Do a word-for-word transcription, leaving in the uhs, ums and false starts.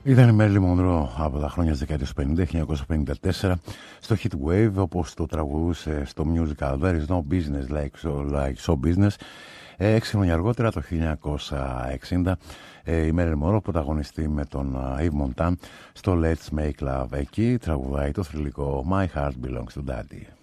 Ήταν η Μέρλιν Μονρό από τα χρόνια της δεκαετίας πενήντα, χίλια εννιακόσια πενήντα τέσσερα, στο Heat Wave, όπως το τραγουδούσε στο musical There is no business like show, like show business. Έξι χρόνια αργότερα, το χίλια εννιακόσια εξήντα, η Μέρλιν Μονρό πρωταγωνιστεί με τον Yves Montand στο Let's Make Love. Εκεί τραγουδάει το θρυλικό My Heart Belongs to Daddy.